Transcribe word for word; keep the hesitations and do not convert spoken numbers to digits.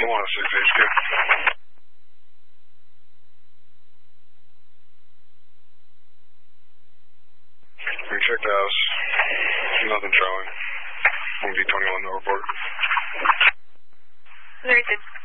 one oh six, H Q. We checked the house. Nothing showing. one V twenty-one, no report. Very good.